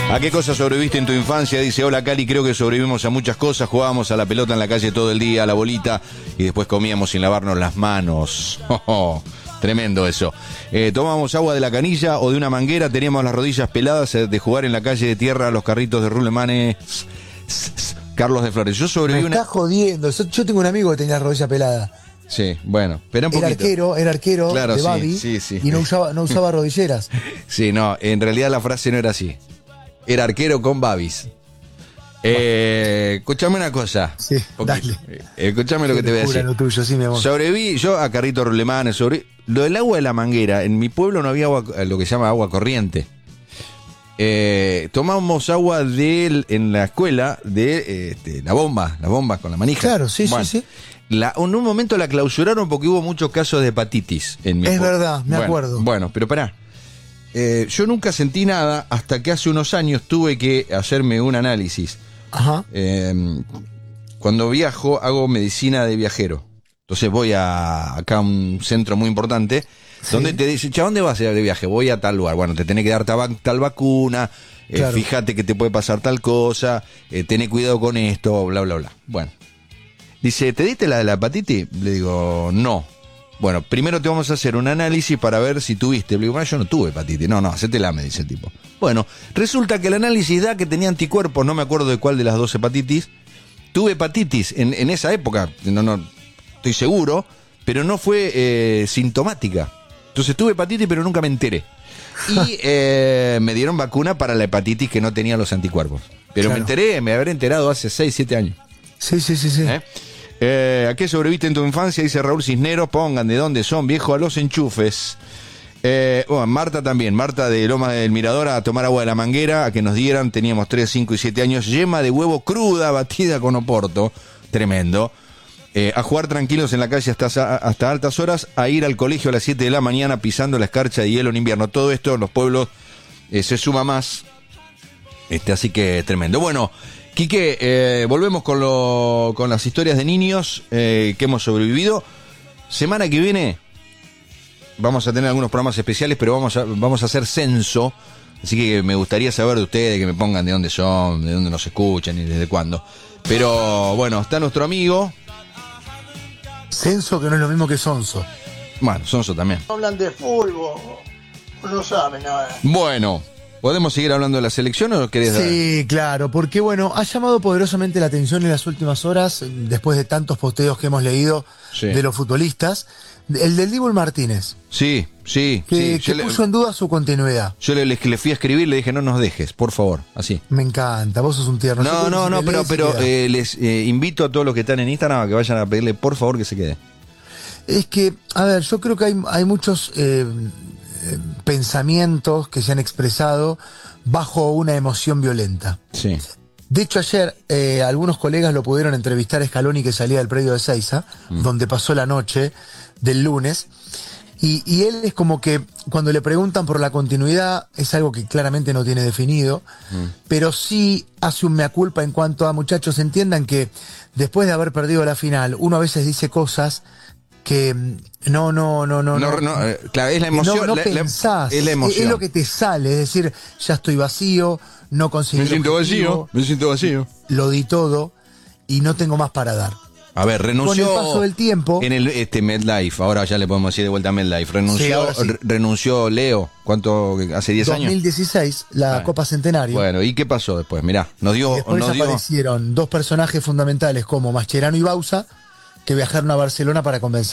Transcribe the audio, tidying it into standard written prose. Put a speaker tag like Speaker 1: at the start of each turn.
Speaker 1: ¿A qué cosas sobreviviste en tu infancia? Dice, hola Cali, creo que sobrevivimos a muchas cosas. Jugábamos a la pelota en la calle todo el día, a la bolita, y después comíamos sin lavarnos las manos. Tremendo eso. Tomábamos agua de la canilla o de una manguera, teníamos las rodillas peladas de jugar en la calle de tierra a los carritos de Rulemanes. Carlos de Flores. Yo sobreviví
Speaker 2: Me está jodiendo. Yo tengo un amigo que tenía la rodilla pelada.
Speaker 1: Sí, bueno, espera un poquito.
Speaker 2: Era arquero
Speaker 1: claro,
Speaker 2: de
Speaker 1: sí,
Speaker 2: Babi
Speaker 1: sí.
Speaker 2: y no usaba rodilleras.
Speaker 1: Sí, no, en realidad la frase no era así. Era arquero con babis. Escuchame una cosa.
Speaker 2: Sí, dale.
Speaker 1: Escuchame lo que te voy a decir.
Speaker 2: Lo tuyo, sí, mi amor.
Speaker 1: Sobreviví yo a carritos Rulemanes. Lo del agua de la manguera. En mi pueblo no había agua, lo que se llama agua corriente. Tomábamos agua en la escuela de la bomba con la manija.
Speaker 2: Claro, sí,
Speaker 1: bueno,
Speaker 2: sí.
Speaker 1: En un momento la clausuraron porque hubo muchos casos de hepatitis en mi pueblo.
Speaker 2: Verdad, me acuerdo.
Speaker 1: Bueno, pero pará. Yo nunca sentí nada hasta que hace unos años tuve que hacerme un análisis.
Speaker 2: Ajá.
Speaker 1: Cuando viajo hago medicina de viajero. Entonces voy acá a un centro muy importante, sí, donde te dice, ¿a dónde vas de viaje? Voy a tal lugar. Bueno, te tenés que dar tal vacuna, claro, fíjate que te puede pasar tal cosa, tené cuidado con esto, bla, bla, bla. Bueno, dice, ¿te diste la de la hepatitis? Le digo, no. Bueno, primero te vamos a hacer un análisis para ver si tuviste. Le digo, bueno, yo no tuve hepatitis. No, hacétela, me dice el tipo. Bueno, resulta que el análisis da que tenía anticuerpos, no me acuerdo de cuál de las dos hepatitis. Tuve hepatitis en esa época, no estoy seguro, pero no fue sintomática. Entonces tuve hepatitis, pero nunca me enteré. Y me dieron vacuna para la hepatitis que no tenía los anticuerpos. Pero claro, me habré enterado hace 6, 7 años.
Speaker 2: Sí.
Speaker 1: ¿A qué sobreviviste en tu infancia? Dice Raúl Cisneros. Pongan de dónde son, viejo, a los enchufes. Bueno, Marta también, Marta de Loma del Mirador, a tomar agua de la manguera, a que nos dieran, teníamos 3, 5 y 7 años, yema de huevo cruda batida con oporto, tremendo. A jugar tranquilos en la calle hasta altas horas, a ir al colegio a las 7 de la mañana pisando la escarcha de hielo en invierno. Todo esto en los pueblos se suma más, así que tremendo. Bueno, Quique, volvemos con las historias de niños que hemos sobrevivido. Semana que viene vamos a tener algunos programas especiales, pero vamos a hacer censo, así que me gustaría saber de ustedes, que me pongan de dónde son, de dónde nos escuchan y desde cuándo. Pero bueno, está nuestro amigo
Speaker 2: Censo, que no es lo mismo que Sonso.
Speaker 1: Bueno, Sonso también.
Speaker 3: Hablan de fútbol, no saben nada.
Speaker 1: Bueno, ¿podemos seguir hablando de la selección o querés dar?
Speaker 2: Sí, claro, porque bueno, ha llamado poderosamente la atención en las últimas horas, después de tantos posteos que hemos leído, sí, de los futbolistas, el del Dibu Martínez. Sí. Que puso en duda su continuidad.
Speaker 1: Yo le fui a escribir, le dije, no nos dejes, por favor, así.
Speaker 2: Me encanta, vos sos un tierno.
Speaker 1: No, pero les invito a todos los que están en Instagram a que vayan a pedirle, por favor, que se quede.
Speaker 2: Es que, a ver, yo creo que hay muchos pensamientos que se han expresado bajo una emoción violenta.
Speaker 1: Sí.
Speaker 2: De hecho, ayer algunos colegas lo pudieron entrevistar a Scaloni, que salía del predio de Ezeiza, donde pasó la noche del lunes, y él es como que cuando le preguntan por la continuidad, es algo que claramente no tiene definido, pero sí hace un mea culpa en cuanto a, muchachos, entiendan que después de haber perdido la final, uno a veces dice cosas que no,
Speaker 1: claro, es la emoción,
Speaker 2: no pensás,
Speaker 1: es la emoción.
Speaker 2: Es lo que te sale, es decir, ya estoy vacío, no conseguí
Speaker 1: me siento vacío,
Speaker 2: lo di todo y no tengo más para dar.
Speaker 1: A ver, renunció
Speaker 2: con el paso del tiempo
Speaker 1: en el MedLife, ahora ya le podemos decir de vuelta a MedLife, renunció Leo, ¿cuánto? Hace 10 años.
Speaker 2: 2016, la Copa Centenario.
Speaker 1: Bueno, ¿y qué pasó después? Mirá,
Speaker 2: después aparecieron dos personajes fundamentales como Mascherano y Bausa, que viajaron a Barcelona para convencer